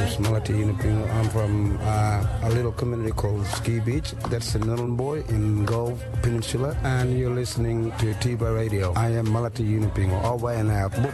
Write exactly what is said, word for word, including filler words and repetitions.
is Malati Yunupingu. I'm from uh, a little community called Ski Beach. That's in Nhulunbuy in Gulf Peninsula. And you're listening to Tiba Radio. I am Malati Yunupingu. All way and out.